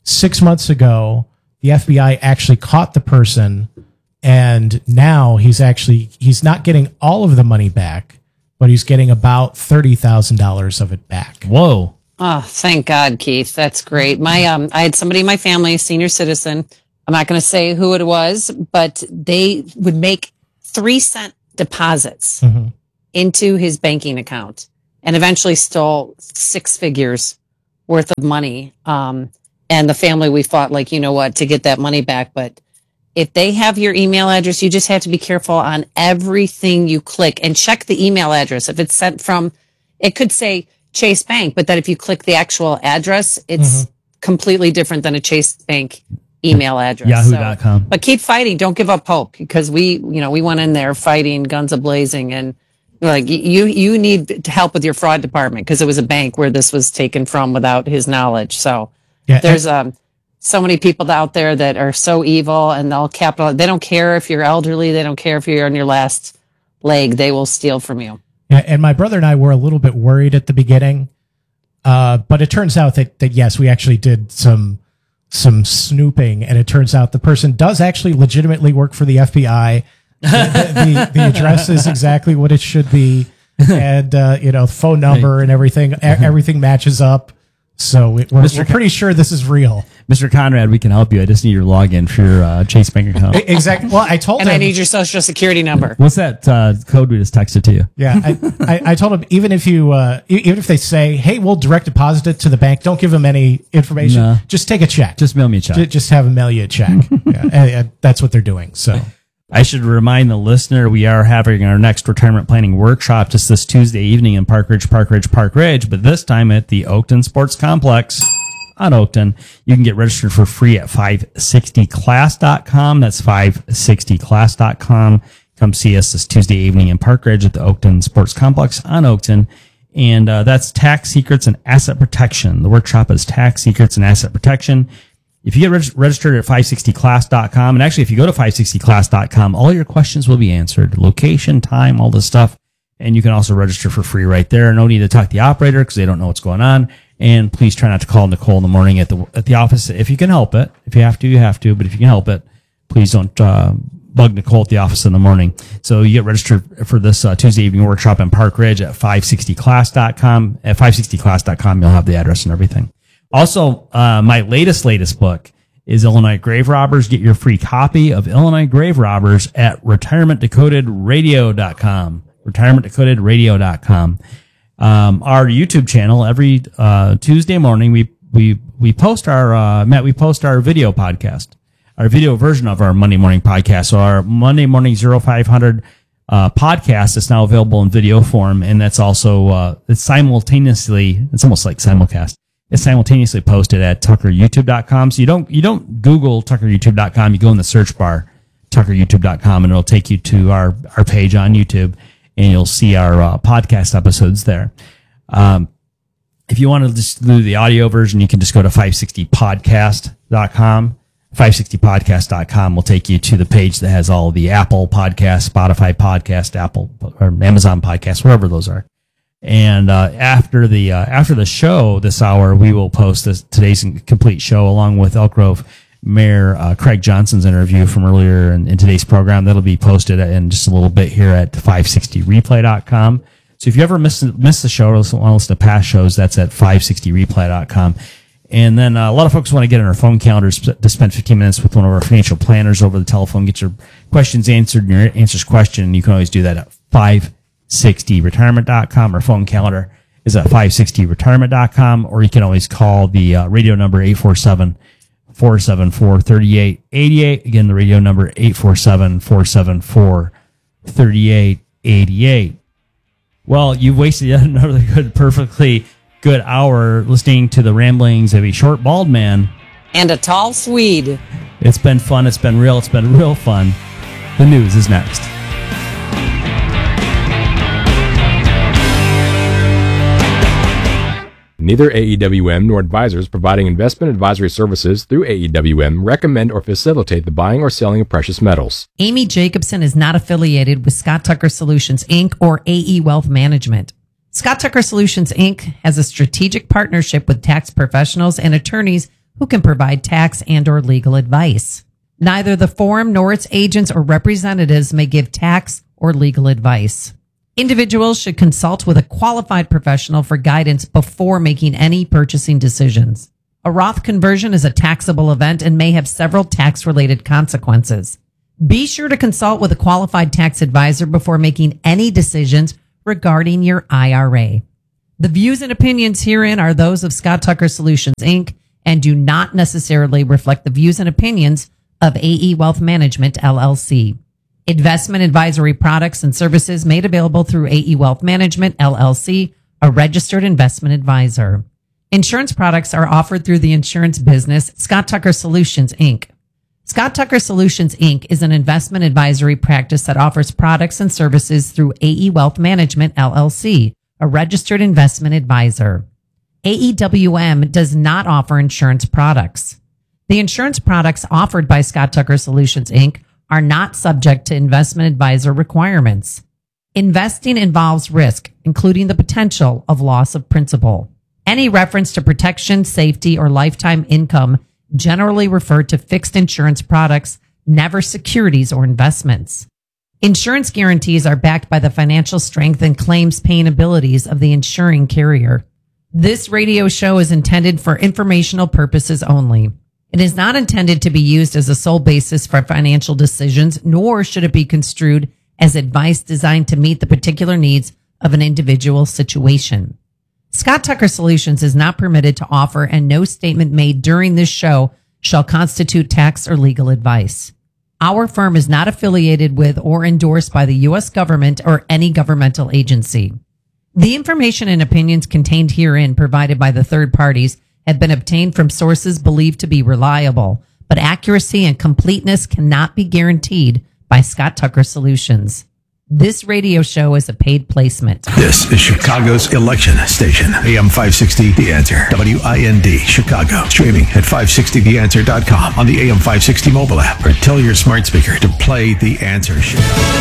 C: 6 months ago, the FBI actually caught the person, and now he's not getting all of the money back, but he's getting about $30,000 of it back.
A: Whoa.
D: Oh, thank God, Keith. That's great. I had somebody in my family, a senior citizen. I'm not going to say who it was, but they would make 3-cent deposits into his banking account and eventually stole 6 figures worth of money. And the family, we fought like, you know what, to get that money back. But if they have your email address, you just have to be careful on everything you click and check the email address. If it's sent from, it could say Chase Bank, but then if you click the actual address, it's completely different than a Chase Bank email address.
A: Yahoo.com.
D: But keep fighting. Don't give up hope, because we went in there fighting, guns a-blazing, and like you need help with your fraud department, because it was a bank where this was taken from without his knowledge. So there's so many people out there that are so evil, and they'll capitalize. They don't care if you're elderly. They don't care if you're on your last leg. They will steal from you.
C: Yeah, and my brother and I were a little bit worried at the beginning, but it turns out that yes, we actually did some snooping, and it turns out the person does actually legitimately work for the FBI. The address is exactly what it should be, and phone number and everything matches up. So we're pretty sure this is real.
A: Mr. Conrad, we can help you. I just need your login for your Chase Bank account.
C: Exactly. Well, I told him.
D: And I need your social security number.
A: What's that code we just texted to you?
C: Yeah, I told him, even if they say, hey, we'll direct deposit it to the bank, don't give them any information.
A: No.
C: Just take a check.
A: Just mail me a check.
C: Just have them mail you a check. And that's what they're doing. So
A: I should remind the listener, we are having our next retirement planning workshop just this Tuesday evening in Park Ridge, but this time at the Oakton Sports Complex on Oakton. You can get registered for free at 560class.com. That's 560class.com. Come see us this Tuesday evening in Park Ridge at the Oakton Sports Complex on Oakton. And that's Tax Secrets and Asset Protection. The workshop is Tax Secrets and Asset Protection. If you get registered at 560class.com, and actually if you go to 560class.com, all your questions will be answered. Location, time, all this stuff. And you can also register for free right there. No need to talk to the operator because they don't know what's going on. And please try not to call Nicole in the morning at the office if you can help it. If you have to, you have to. But if you can help it, please don't bug Nicole at the office in the morning. So you get registered for this Tuesday evening workshop in Park Ridge at 560class.com. At 560class.com, you'll have the address and everything. Also, my latest book is Illinois Grave Robbers. Get your free copy of Illinois Grave Robbers at retirementdecodedradio.com. retirementdecodedradio.com. Our YouTube channel, every Tuesday morning, we post our video podcast, our video version of our Monday morning podcast. So our Monday morning 0500 podcast is now available in video form, and that's also it's almost like simulcast. It's simultaneously posted at tuckeryoutube.com. So you don't Google tuckeryoutube.com. You go in the search bar, tuckeryoutube.com, and it'll take you to our page on YouTube, and you'll see our podcast episodes there. If you want to just do the audio version, you can just go to 560podcast.com. 560podcast.com will take you to the page that has all the Apple Podcasts, Spotify Podcast, Apple or Amazon Podcasts, wherever those are. And after the show this hour, we will post today's complete show along with Elk Grove Mayor Craig Johnson's interview from earlier in today's program. That'll be posted in just a little bit here at 560replay.com. So if you ever miss the show or want to listen to past shows, that's at 560replay.com. And then a lot of folks want to get on our phone calendars to spend 15 minutes with one of our financial planners over the telephone, get your questions answered and your answers questioned. You can always do that at 560retirement.com. Our phone calendar is at 560retirement.com, or you can always call the radio number 847-474-3888. Again, the radio number 847-474-3888. Well, you've wasted yet another perfectly good hour listening to the ramblings of a short, bald man
D: and a tall Swede.
A: It's been fun. It's been real. It's been real fun. The news is next.
M: Neither AEWM nor advisors providing investment advisory services through AEWM recommend or facilitate the buying or selling of precious metals.
F: Amy Jacobson is not affiliated with Scott Tucker Solutions, Inc. or AE Wealth Management. Scott Tucker Solutions, Inc. has a strategic partnership with tax professionals and attorneys who can provide tax and or legal advice. Neither the firm nor its agents or representatives may give tax or legal advice. Individuals should consult with a qualified professional for guidance before making any purchasing decisions. A Roth conversion is a taxable event and may have several tax-related consequences. Be sure to consult with a qualified tax advisor before making any decisions regarding your IRA. The views and opinions herein are those of Scott Tucker Solutions, Inc., and do not necessarily reflect the views and opinions of AE Wealth Management, LLC. Investment advisory products and services made available through AE Wealth Management, LLC, a registered investment advisor. Insurance products are offered through the insurance business, Scott Tucker Solutions, Inc. Scott Tucker Solutions, Inc. is an investment advisory practice that offers products and services through AE Wealth Management, LLC, a registered investment advisor. AEWM does not offer insurance products. The insurance products offered by Scott Tucker Solutions, Inc. are not subject to investment advisor requirements. Investing involves risk, including the potential of loss of principal. Any reference to protection, safety, or lifetime income generally refer to fixed insurance products, never securities or investments. Insurance guarantees are backed by the financial strength and claims paying abilities of the insuring carrier. This radio show is intended for informational purposes only. It is not intended to be used as a sole basis for financial decisions, nor should it be construed as advice designed to meet the particular needs of an individual situation. Scott Tucker Solutions is not permitted to offer, and no statement made during this show shall constitute tax or legal advice. Our firm is not affiliated with or endorsed by the U.S. government or any governmental agency. The information and opinions contained herein provided by the third parties have been obtained from sources believed to be reliable, but accuracy and completeness cannot be guaranteed by Scott Tucker Solutions. This radio show is a paid placement.
N: This is Chicago's election station. AM 560, The Answer. WIND, Chicago. Streaming at 560theanswer.com on the AM 560 mobile app, or tell your smart speaker to play The Answer Show.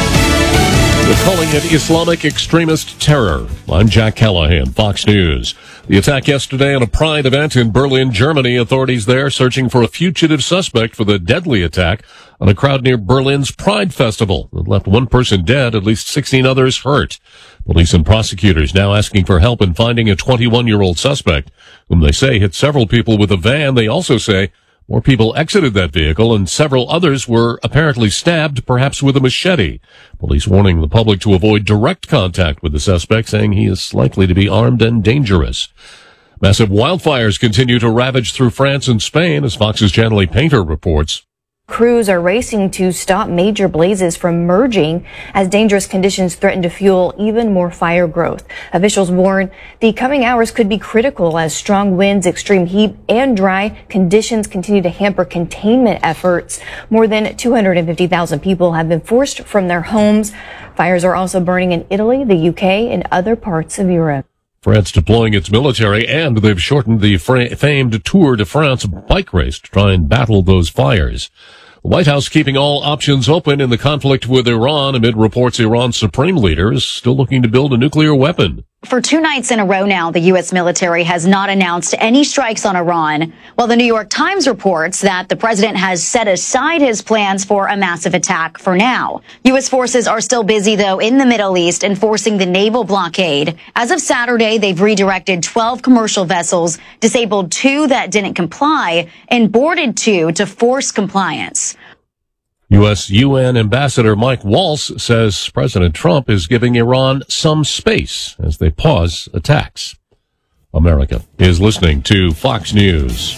O: They're calling it Islamic extremist terror. I'm Jack Callahan, Fox News. The attack yesterday on a Pride event in Berlin, Germany. Authorities there searching for a fugitive suspect for the deadly attack on a crowd near Berlin's Pride Festival that left one person dead, at least 16 others hurt. Police and prosecutors now asking for help in finding a 21-year-old suspect, whom they say hit several people with a van. They also say more people exited that vehicle and several others were apparently stabbed, perhaps with a machete. Police warning the public to avoid direct contact with the suspect, saying he is likely to be armed and dangerous. Massive wildfires continue to ravage through France and Spain, as Fox's Janely Painter reports.
P: Crews are racing to stop major blazes from merging as dangerous conditions threaten to fuel even more fire growth. Officials warn the coming hours could be critical as strong winds, extreme heat, and dry conditions continue to hamper containment efforts. More than 250,000 people have been forced from their homes. Fires are also burning in Italy, the UK, and other parts of Europe.
O: France deploying its military, and they've shortened the famed Tour de France bike race to try and battle those fires. The White House keeping all options open in the conflict with Iran amid reports Iran's supreme leader is still looking to build a nuclear weapon.
Q: For 2 nights in a row now, the U.S. military has not announced any strikes on Iran, while the New York Times reports that the president has set aside his plans for a massive attack for now. U.S. forces are still busy, though, in the Middle East enforcing the naval blockade. As of Saturday, they've redirected 12 commercial vessels, disabled 2 that didn't comply, and boarded 2 to force compliance.
O: U.S. UN Ambassador Mike Waltz says President Trump is giving Iran some space as they pause attacks. America is listening to Fox News.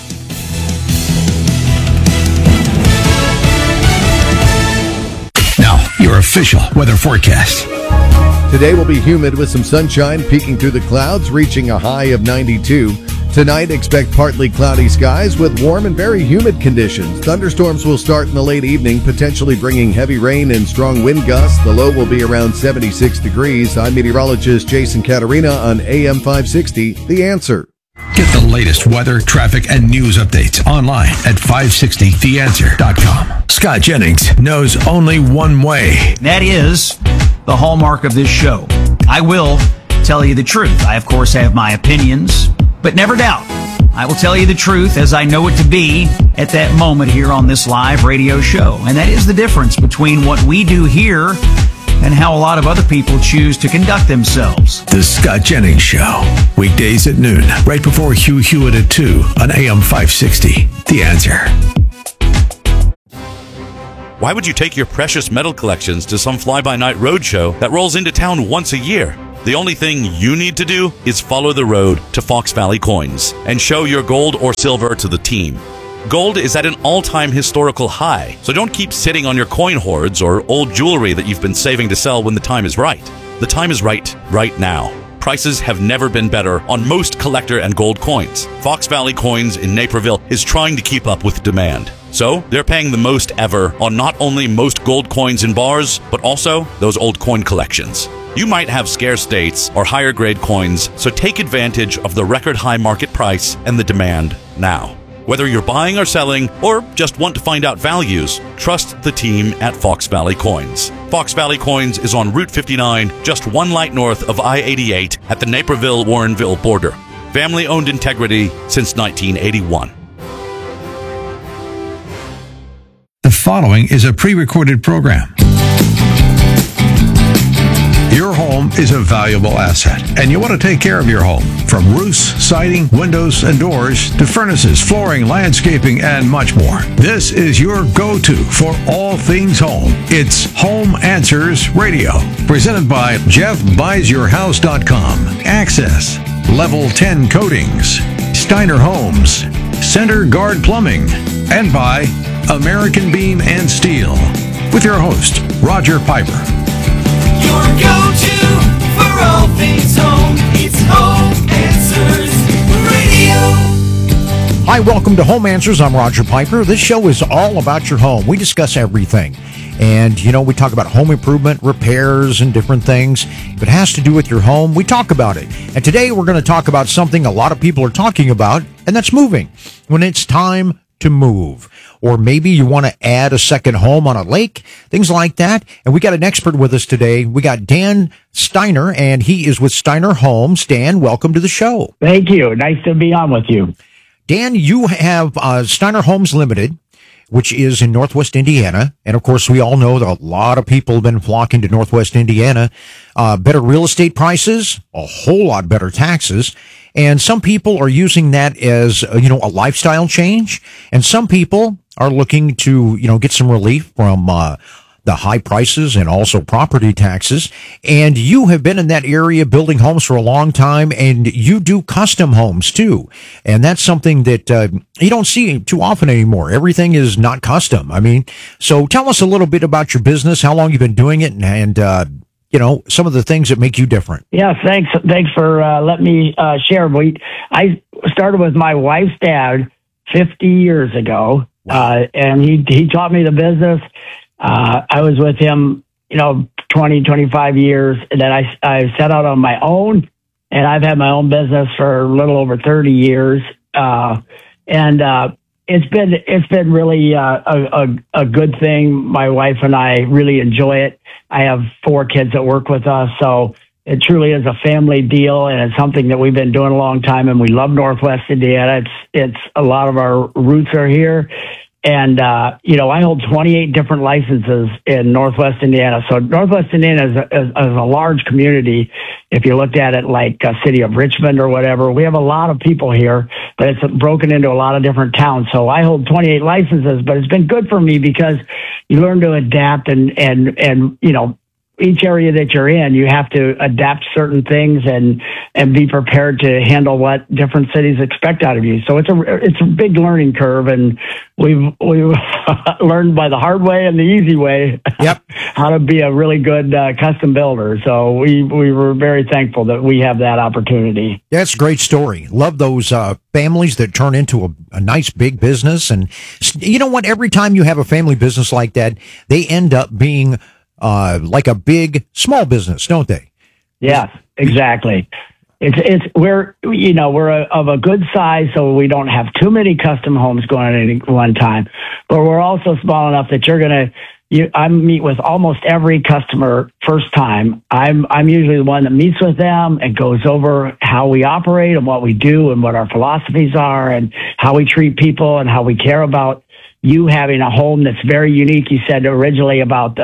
N: Now, your official weather forecast.
R: Today will be humid with some sunshine peeking through the clouds, reaching a high of 92. Tonight, expect partly cloudy skies with warm and very humid conditions. Thunderstorms will start in the late evening, potentially bringing heavy rain and strong wind gusts. The low will be around 76 degrees. I'm meteorologist Jason Caterina on AM 560, The Answer.
N: Get the latest weather, traffic, and news updates online at 560theanswer.com. Scott Jennings knows only one way.
S: That is the hallmark of this show. I will tell you the truth. I, of course, have my opinions, but never doubt I will tell you the truth as I know it to be at that moment here on this live radio show. And that is the difference between what we do here and how a lot of other people choose to conduct themselves.
N: The Scott Jennings Show. Weekdays at noon, right before Hugh Hewitt at 2 on AM 560. The Answer.
T: Why would you take your precious metal collections to some fly-by-night roadshow that rolls into town once a year? The only thing you need to do is follow the road to Fox Valley Coins and show your gold or silver to the team. Gold is at an all-time historical high, so don't keep sitting on your coin hoards or old jewelry that you've been saving to sell when the time is right. The time is right now. Prices have never been better on most collector and gold coins. Fox Valley Coins in Naperville is trying to keep up with demand. So they're paying the most ever on not only most gold coins in bars, but also those old coin collections. You might have scarce dates or higher grade coins, so take advantage of the record high market price and the demand now. Whether you're buying or selling, or just want to find out values, trust the team at Fox Valley Coins. Fox Valley Coins is on Route 59, just one light north of I-88 at the Naperville-Warrenville border. Family-owned integrity since 1981.
N: The following is a pre-recorded program. Your home is a valuable asset, and you want to take care of your home. From roofs, siding, windows, and doors, to furnaces, flooring, landscaping, and much more. This is your go-to for all things home. It's Home Answers Radio, presented by JeffBuysYourHouse.com, Access, Level 10 Coatings, Steiner Homes, Center Guard Plumbing, and by American Beam and Steel. With your host, Roger Piper.
U: Your go-to for all things home. It's Home Answers Radio.
V: Hi, welcome to Home Answers. I'm Roger Piper. This show is all about your home. We discuss everything. And, we talk about home improvement, repairs, and different things. If it has to do with your home, we talk about it. And today we're going to talk about something a lot of people are talking about, and that's moving. When it's time to move. Or maybe you want to add a second home on a lake, things like that. And we got an expert with us today. We got Dan Steiner, and he is with Steiner Homes. Dan, welcome to the show.
W: Thank you. Nice to be on with you.
V: Dan, you have Steiner Homes Limited, which is in Northwest Indiana. And, of course, we all know that a lot of people have been flocking to Northwest Indiana. Better real estate prices, a whole lot better taxes. And some people are using that as, a lifestyle change. And some people are looking to, get some relief from the high prices and also property taxes. And you have been in that area building homes for a long time, and you do custom homes too. And that's something that you don't see too often anymore. Everything is not custom. So tell us a little bit about your business, how long you've been doing it, and some of the things that make you different.
W: Yeah, thanks for letting me share. I started with my wife's dad 50 years ago. And he taught me the business. I was with him, 20, 25 years. And then I set out on my own, and I've had my own business for a little over 30 years. It's been really a good thing. My wife and I really enjoy it. I have 4 kids that work with us, so it truly is a family deal, and it's something that we've been doing a long time, and we love Northwest Indiana. It's a lot of our roots are here. And, I hold 28 different licenses in Northwest Indiana. So Northwest Indiana is a large community. If you looked at it like a city of Richmond or whatever, we have a lot of people here, but it's broken into a lot of different towns. So I hold 28 licenses, but it's been good for me because you learn to adapt and each area that you're in, you have to adapt certain things and be prepared to handle what different cities expect out of you. So it's a big learning curve, and we've learned by the hard way and the easy way how to be a really good custom builder. So we were very thankful that we have that opportunity.
V: That's a great story. Love those families that turn into a nice big business. And you know what? Every time you have a family business like that, they end up being like a big small business, don't they?
W: Yes, exactly. We're of a good size, so we don't have too many custom homes going on at any one time. But we're also small enough that you're going to I meet with almost every customer first time. I'm usually the one that meets with them and goes over how we operate and what we do and what our philosophies are and how we treat people and how we care about you having a home that's very unique. You said originally about,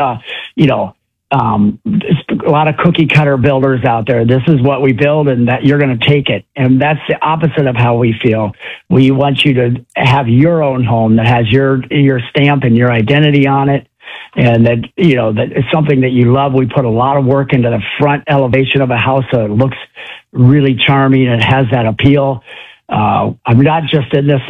W: a lot of cookie cutter builders out there. This is what we build and that you're going to take it. And that's the opposite of how we feel. We want you to have your own home that has your stamp and your identity on it. And that, that it's something that you love. We put a lot of work into the front elevation of a house so it looks really charming and has that appeal. I'm not just in this